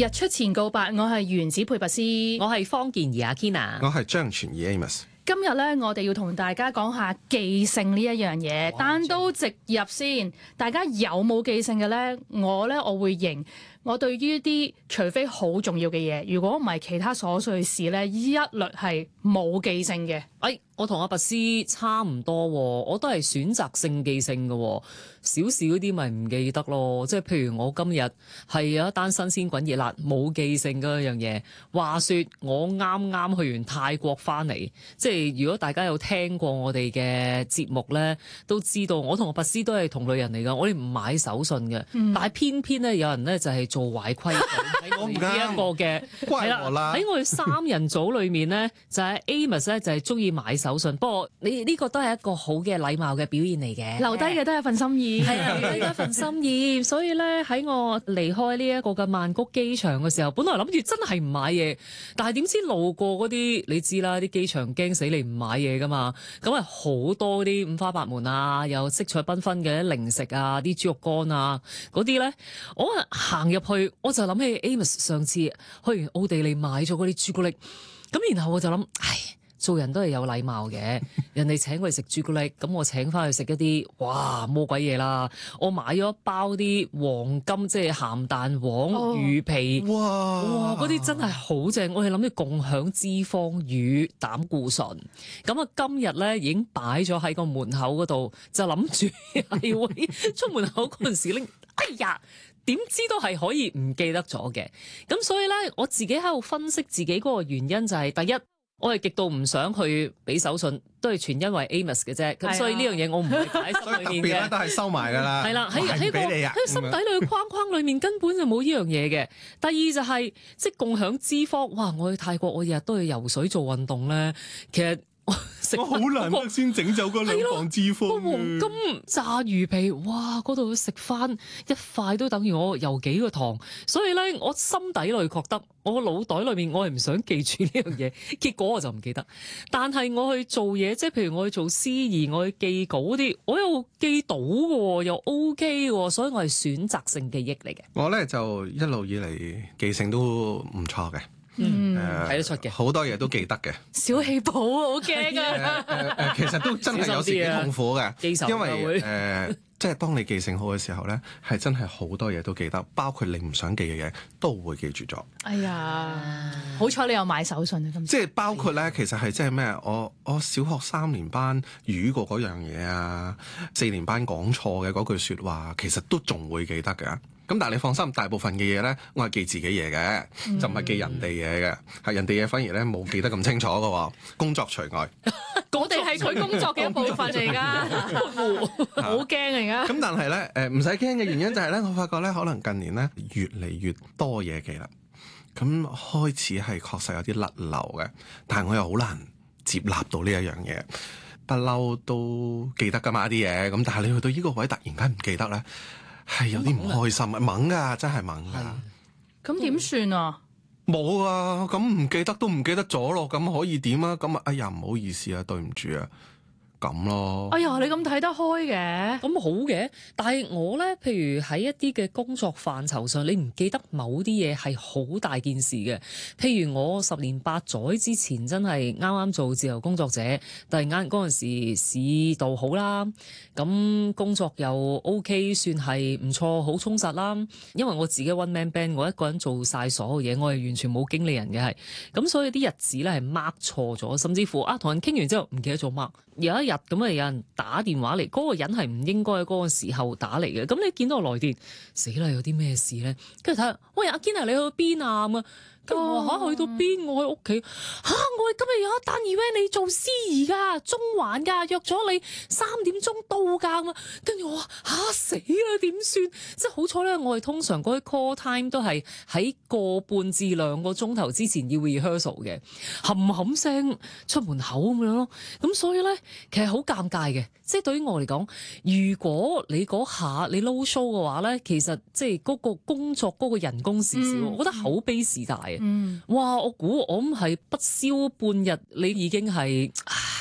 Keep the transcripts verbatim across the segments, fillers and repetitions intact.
日出前告白，我係原子佩拔斯， 我係方健儀阿 Kina， 我係張全儀 Amos。 今日咧，我哋要同大家講下記性呢一樣嘢，單刀直入先。大家有冇記性嘅咧？我咧，我會認。我對於啲除非好重要嘅嘢，如果唔係其他瑣碎事咧，一律係冇記性嘅。 哎，我同阿拔斯差唔多喎，我都係選擇性記性嘅喎，少少啲咪唔記得咯。即係譬如我今日係有一單新鮮滾熱辣冇記性嗰樣嘢。話說我啱啱去完泰國翻嚟，即係如果大家有聽過我哋嘅節目咧，都知道我同阿拔斯都係同類人嚟㗎，我哋唔買手信嘅，嗯、但係偏偏咧有人咧就係、是。做壞規矩喺我哋呢一個嘅係啦，喺我哋三人組裏面咧，就係 Amos 咧就係中意買手信。不過你呢個都係一個好嘅禮貌嘅表現嚟嘅， 留低嘅都係一份心意， 係啊，留低一份心意。所以咧喺我離開呢一個嘅曼谷機場嘅時候，本來諗住真係唔買嘢，但係點知路過嗰啲你知啦，啲機場驚死你唔買嘢噶嘛，咁啊好多啲五花八門啊，又色彩繽紛嘅零食啊，啲豬肉乾啊嗰啲咧，我行入去我就諗起 Amos 上次去完奧地利買咗嗰啲朱古力，咁然後我就諗，唉，做人都係有禮貌嘅，人哋請我哋食朱古力，咁我請翻去食一啲，哇魔鬼嘢啦！我買咗一包啲黃金，即係鹹蛋黃、哦、魚皮，哇哇嗰啲真係好正，我哋諗住共享脂肪與膽固醇，咁啊今日咧已經擺咗喺個門口嗰度，就諗住係會出門口嗰陣時拎，哎呀！點知都係可以唔記得咗嘅，咁所以咧我自己喺度分析自己嗰個原因就係、是、第一，我係極度唔想去俾手信，都係全因為 Amos 嘅啫，咁、啊、所以呢樣嘢我唔會擺喺心裏面嘅， 都係收埋㗎啦。 係啦，喺喺個喺心底裏嘅框框裏面根本就冇呢樣嘢嘅。第二就係、是、即係共享脂肪，哇！我去泰國我日日都去游水做運動咧，其實。 我好難得先整走嗰兩磅脂肪。個黃金炸魚皮，哇！嗰度食翻一塊都等於我游幾個塘，所以咧我心底裏覺得我個腦袋裏面我係唔想記住呢樣嘢，結果我就唔記得。但係我去做嘢，即係譬如我去做司儀，我去記稿嗰啲，我又記到嘅，又 OK 嘅，所以我係選擇性記憶嚟嘅。 我咧就一路以嚟記性都唔錯嘅。 嗯，睇、呃、得出嘅， 好多嘢都記得嘅。 小氣寶啊，好驚啊！ 誒誒，其實都真係有時幾痛苦嘅，因為誒、呃，即係當你記性好嘅時候咧，係真係好多嘢都記得，包括你唔想記嘅嘢都會記住咗。 哎呀，好彩你有買手信啊！咁即係包括咧，其實係即係咩？我我小學三年班語過嗰樣嘢啊，四年班講錯嘅嗰句説話，其實都仲會記得嘅。咁但係你放心，大部分嘅嘢咧，我係記自己嘢嘅，嗯、就唔係記人哋嘢嘅。係人哋嘢反而咧冇記得咁清楚嘅喎，工作除外。 我哋係佢工作嘅一部分嚟㗎，好驚嚟㗎。 咁但係咧，誒唔使驚嘅原因就係咧，我發覺咧，可能近年咧越嚟越多嘢記啦。咁開始係確實有啲甩漏嘅，但係我又好難接納到呢一樣嘢。不嬲都記得㗎嘛啲嘢，咁但係你去到呢個位突然間唔記得咧。係有啲唔開心啊，懵㗎，真係懵㗎。 咁點算啊？ 冇啊，咁唔記得都唔記得咗咯，咁可以點啊？咁啊，哎呀，唔好意思啊，對唔住啊。咁咯， 哎呀，你咁睇得開嘅， 咁好嘅。但係我咧，譬如喺一啲嘅工作範疇上，你唔記得某啲嘢係好大件事嘅。譬如我十年八載之前真係啱啱做自由工作者，突然間嗰陣時市道好啦，咁工作又 OK，算係唔錯，好充實啦。因為我自己 one man band，我一個人做晒所有嘢，我係完全冇經理人嘅係，咁所以啲日子咧係 mark 錯咗，甚至乎啊同人傾完之後唔記得咗 mark。有一日咁啊，有人打電話嚟，嗰個人係唔應該喺嗰個時候打嚟嘅。咁你見到來電，死啦！有啲咩事咧？跟住睇下，喂，阿堅啊，你去到邊啊？咁啊，跟住我話嚇去到邊？我喺屋企嚇，我係今日有一單 event 你做司儀㗎，中環㗎，約咗你三點鐘到㗎咁啊。跟住我話嚇死啦，點算？即係好彩咧，我哋通常嗰啲 call time 都係喺個半至兩個鐘頭之前要 rehearsal 嘅，冚冚聲出門口咁樣咯。咁所以咧。其實好尷尬嘅，即係對於我嚟講，如果你嗰下你 low show 嘅話咧，其實即係嗰個工作嗰個人工少少，嗯、我覺得口碑事大啊！嗯、哇，我估我諗係不消半日，你已經係唉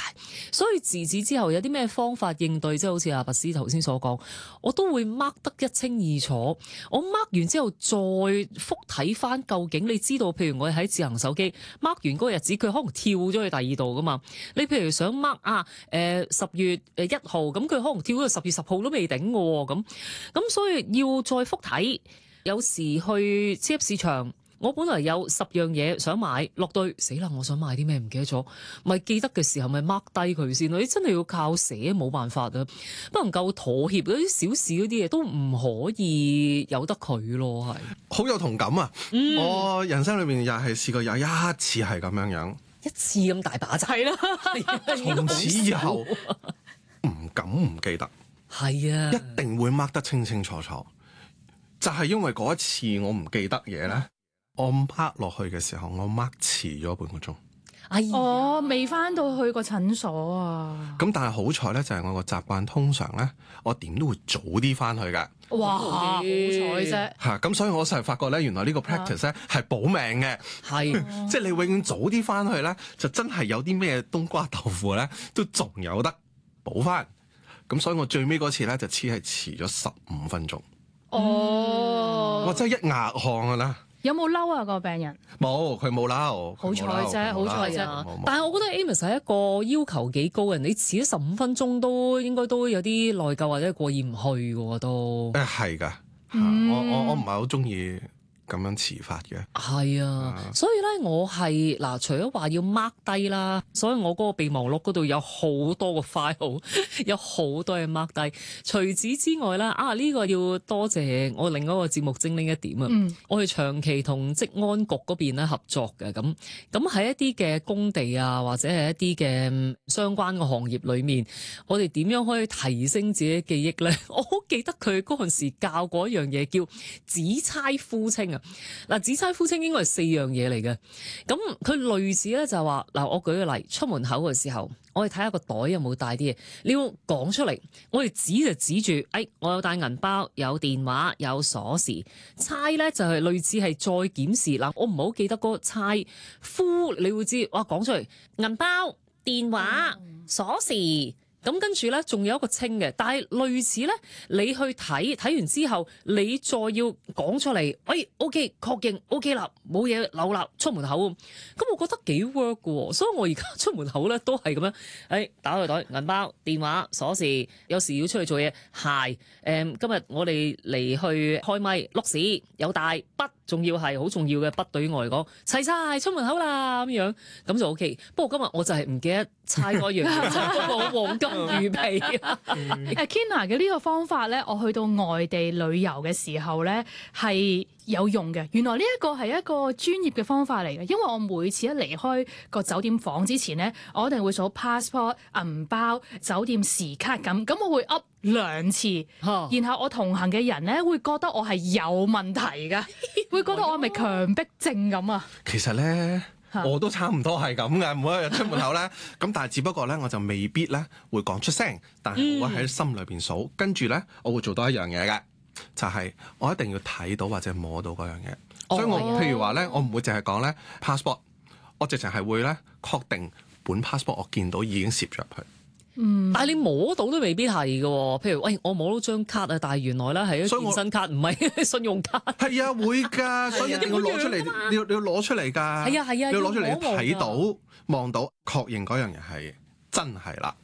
所以自此之後有啲咩方法應對，即係好似阿拔斯頭先所講，我都會 mark 得一清二楚。我 mark 完之後再復睇翻，究竟你知道，譬如我喺智能手機 mark 完嗰個日子，佢可能跳咗去第二度噶嘛。你譬如想 mark 啊，誒十月誒一號，咁佢可能跳咗去十月十號都未頂嘅喎，咁咁所以要再復睇。有時去超級市場，我本來有十樣嘢想買，落對死啦！我想買啲咩唔記得咗，咪記得嘅時候咪 mark 低佢先咯。你真係要靠寫，冇辦法啊，不能夠妥協嗰啲小事嗰啲嘢都唔可以由得佢咯，係好有同感啊！ 嗯、 我人生裏面又係試過有一次係咁樣樣， 一次咁大把仔啦， 從此以後唔敢唔記得， 係啊， 一定會 mark 得清清楚楚。就係因為嗰一次我唔記得嘢咧，我 mark 落去嘅時候，我 mark 遲咗半個鐘。 哎呀， 我未翻到去個診所啊！ 咁但係好彩咧，就係我個習慣，通常咧我點都會早啲翻去㗎。 哇，好彩啫！ 嚇咁，所以我成日發覺咧，原來呢個 practice 咧係保命嘅。 係， 即係你永遠早啲翻去咧，就真係有啲咩冬瓜豆腐咧，都仲有得補翻。咁所以我最尾嗰次咧就只係遲咗十五分鐘。 哦， 我真係一額汗㗎啦！ 有冇嬲啊個病人？ 冇，佢冇嬲， 好彩啫，好彩啫。 但係我覺得 Amos 係一個要求幾高嘅人，你遲咗十五分鐘都應該都有啲內疚或者過意唔去嘅喎都。 誒係㗎， 嗯、 我我我唔係好中意咁樣遲發嘅。 係啊，啊所以咧我係嗱，除咗話要 mark 低啦，所以我嗰個備忘錄嗰度有好多個 file， 有好多嘢 mark 低。除此之外咧，啊呢、呢個要多謝我另一個節目精靈一點啊，嗯、我哋長期同職安局嗰邊咧合作嘅，咁咁喺一啲嘅工地啊，或者係一啲嘅相關嘅行業裏面，我哋點樣可以提升自己嘅記憶咧？我好記得佢嗰陣時教過一樣嘢叫指差呼稱啊。嗱，指差呼稱應該係四樣嘢嚟嘅，咁佢類似咧就係話，嗱，我舉個例，出門口嘅時候，我哋睇下個袋有冇帶啲嘢，你要講出嚟，我哋指就指住，哎，我有帶銀包，有電話，有鎖匙，差咧就係類似係再檢視，嗱，我唔好記得嗰個差，呼你會知，哇，講出嚟，銀包、電話、鎖匙。咁跟住咧，仲有一個稱嘅，但係類似咧，你去睇睇完之後，你再要講出嚟，喂 OK 確認 OK 啦，冇嘢漏啦，出門口咁，我覺得幾 work 嘅，所以我而家出門口咧都係咁樣，誒打開袋，銀包、電話、鎖匙，有時要出去做嘢，鞋，誒、嗯、今日我哋嚟去開咪碌屎，有帶筆，仲要係好重要嘅筆，對於我嚟講齊晒出門口啦咁樣，咁就 OK。不過今日我就係唔記得猜嗰樣嘢，就嗰個黃金魚皮啊。 誒 Kina 嘅呢個方法咧，我去到外地旅遊嘅時候咧係有用嘅。原來呢一個係一個專業嘅方法嚟嘅，因為我每次一離開個酒店房之前咧，我一定會數 passport、銀包、酒店時卡咁，咁我會 up 兩次，然後我同行嘅人咧會覺得我係有問題㗎，會覺得我係咪強迫症咁啊？ 其實咧。我都差唔多係咁嘅，每一日出門口咧，咁但係只不過咧，我就未必咧會講出聲，但係我會喺心裏邊數，跟住咧我會做多一樣嘢嘅，就係、是、我一定要睇到或者摸到嗰樣嘢。哦、所以我譬如話咧，我唔會淨係講咧 passport，我直情係會咧確定本 passport 我見到已經攝咗入去。 嗯，但係你摸到都未必係嘅喎，譬如喂，我摸到張卡啊，但係原來咧係一個健身卡，唔係信用卡。係啊，會㗎，所以一定要攞出嚟，你要你要攞出嚟㗎。係啊係啊， 你要攞出嚟睇到、 望， 望到，確認嗰樣嘢係真係啦。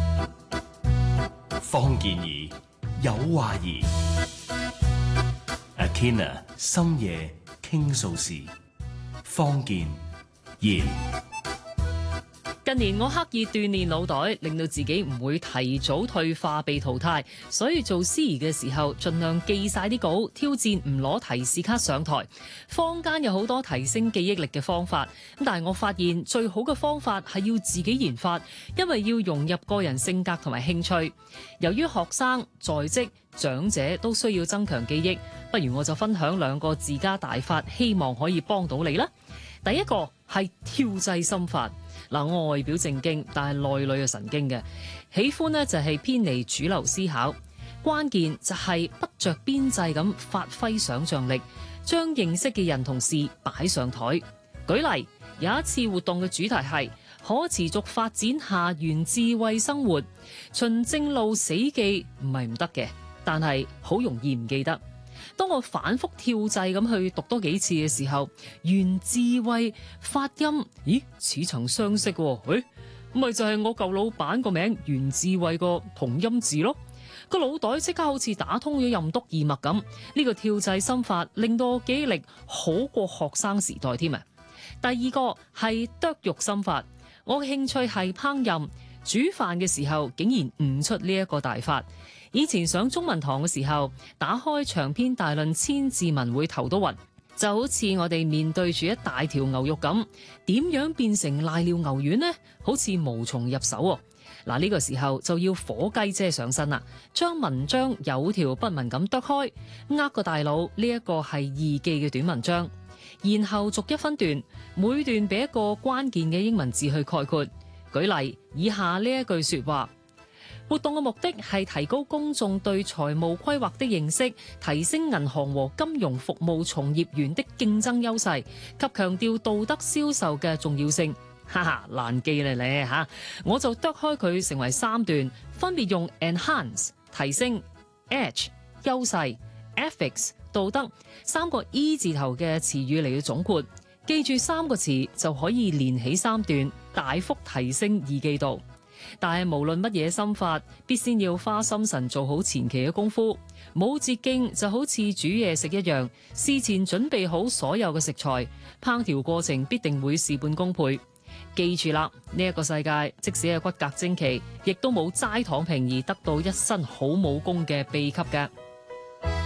方健儀有話兒 ，Athena 深夜傾訴時，方健儀。 近年我刻意鍛鍊腦袋，令到自己唔會提早退化被淘汰，所以做司儀嘅時候，盡量記晒啲稿，挑戰唔攞提示卡上台。坊間有好多提升記憶力嘅方法，但係我發現最好嘅方法係要自己研發，因為要融入個人性格同埋興趣。由於學生、在職、長者都需要增強記憶，不如我就分享兩個自家大法，希望可以幫到你啦。第一個係跳掣心法。嗱，我外表正經，但係內裏係神經嘅，喜歡呢就係偏離主流思考，關鍵就係不着邊際咁發揮想像力，將認識嘅人同事擺上台。舉例，有一次活動嘅主題係可持續發展下原智慧生活，循正路死記唔係唔得嘅，但係好容易唔記得。當我反覆跳掣咁去讀多幾次嘅時候，原智慧發音，咦，似曾相識喎，誒，咪就係我舊老闆個名原智慧個同音字咯。個腦袋即刻好似打通咗任督二脈咁，呢個跳掣心法令到我記憶力好過學生時代添啊！第二個係剁肉心法，我嘅興趣係烹飪，煮飯嘅時候竟然悟出呢一個大法。以前上中文堂嘅時候，打開長篇大論千字文會頭都暈，就好似我哋面對住一大條牛肉咁，點樣變成瀨尿牛丸呢？好似無從入手喎。嗱，呢個時候就要火雞姐上身啦，將文章有條不紊咁剁開，呃個大腦呢一個係易記嘅短文章，然後逐一分段，每段俾一個關鍵嘅英文字去概括。舉例以下呢一句說話：活動嘅目的係提高公眾對財務規劃的認識，提升銀行和金融服務從業員的競爭優勢，及強調道德銷售嘅重要性。哈哈，難記咧咧嚇，我就剁開佢成為三段，分別用 enhance 提升、edge 優勢、ethics 道德三個 E 字頭嘅詞語嚟到總括。記住三個詞就可以連起三段，大幅提升易記度。但係無論乜嘢心法，必先要花心神做好前期嘅功夫。冇捷徑就好似煮嘢食一樣，事前準備好所有嘅食材，烹調過程必定會事半功倍。記住啦，呢一個世界即使係骨骼精奇，亦都冇齋躺平而得到一身好武功嘅秘笈嘅。